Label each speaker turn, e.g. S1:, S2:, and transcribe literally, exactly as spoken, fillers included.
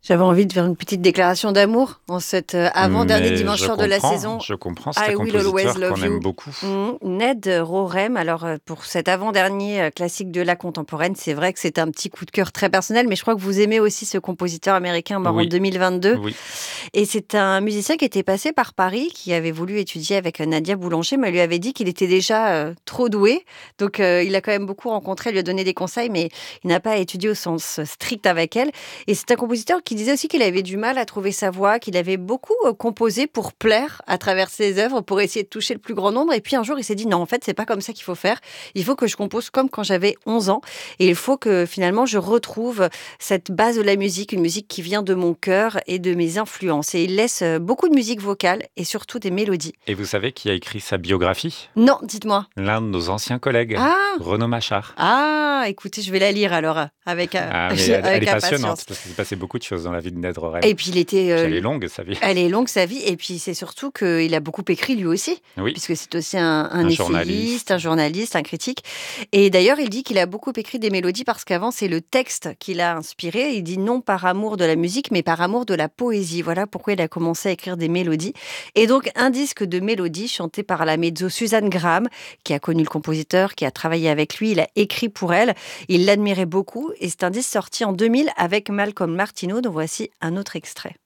S1: J'avais envie de faire une petite déclaration d'amour en cette euh, avant-dernier
S2: Mais
S1: dimanche
S2: je
S1: soir de la
S2: comprends,
S1: saison.
S2: je comprends, c'est un
S1: I Will Always
S2: compositeur qu'on
S1: Love
S2: aime
S1: You.
S2: beaucoup.
S1: Mhm. Ned Rorem, alors euh, pour cet avant-dernier euh, classique de la contemporaine, c'est vrai que c'est un petit coup de cœur très personnel, mais je crois que vous aimez aussi ce compositeur américain mort en
S2: Oui,
S1: deux mille vingt-deux.
S2: oui.
S1: Et c'est un musicien qui était passé par Paris, qui avait voulu étudier avec euh, Nadia Boulanger, mais elle lui avait dit qu'il était déjà euh, trop doué. Donc euh, il a quand même beaucoup rencontré, elle lui a donné des conseils, mais il n'a pas étudié au sens strict avec elle. Et c'est un compositeur qui disait aussi qu'il avait du mal à trouver sa voix, qu'il avait beaucoup euh, composé pour plaire à travers ses œuvres, pour essayer de toucher le plus grand nombre. Et puis un jour, il s'est dit non, en fait, c'est pas comme ça qu'il faut faire. Il faut que je compose comme quand j'avais onze ans. Et il faut que finalement, je retrouve cette base de la musique, une musique qui vient de mon cœur et de mes influences. Et il laisse euh, beaucoup de musique vocale et surtout des mélodies.
S2: Et vous savez qui a écrit sa biographie?
S1: Non, dites-moi.
S2: L'un de nos anciens collègues,
S1: Ah
S2: Renaud Machard.
S1: Ah, écoutez, je vais la lire alors, euh, avec, euh,
S2: Ah, mais elle, elle
S1: avec
S2: est
S1: impatience.
S2: passionnante parce qu'il s'est passé beaucoup de choses dans la vie de Ned Rorem.
S1: Et puis il était,
S2: Puis elle
S1: euh,
S2: est longue, sa vie.
S1: elle est longue sa vie, et puis c'est surtout qu'il a beaucoup écrit lui aussi,
S2: Oui,
S1: puisque c'est aussi un, un
S2: un
S1: essayiste,
S2: journaliste.
S1: un journaliste, un critique. Et d'ailleurs, il dit qu'il a beaucoup écrit des mélodies parce qu'avant, c'est le texte qui l'a inspiré. Il dit non par amour de la musique, mais par amour de la poésie. Voilà pourquoi il a commencé à écrire des mélodies. Et donc, un disque de mélodies chanté par la mezzo Suzanne Graham, qui a connu le compositeur, qui a travaillé avec lui. Il a écrit pour elle. Il l'admirait beaucoup. Et c'est un disque sorti en deux mille avec Malcolm Martineau, dont voici un autre extrait.